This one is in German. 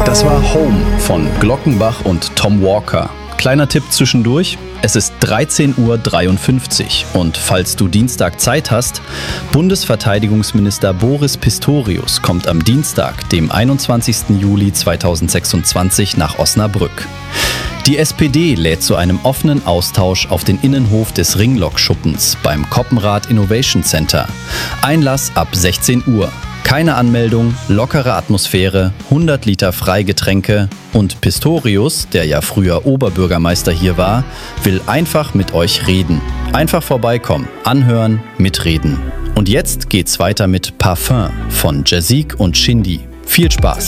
Das war Home von Glockenbach und Tom Walker. Kleiner Tipp zwischendurch, es ist 13:53 Uhr und falls du Dienstag Zeit hast, Bundesverteidigungsminister Boris Pistorius kommt am Dienstag, dem 21. Juli 2026 nach Osnabrück. Die SPD lädt zu einem offenen Austausch auf den Innenhof des Ringlock-Schuppens beim Koppenrad Innovation Center. Einlass ab 16 Uhr. Keine Anmeldung, lockere Atmosphäre, 100 Liter Freigetränke und Pistorius, der ja früher Oberbürgermeister hier war, will einfach mit euch reden. Einfach vorbeikommen, anhören, mitreden. Und jetzt geht's weiter mit Parfum von Jazik und Shindy. Viel Spaß!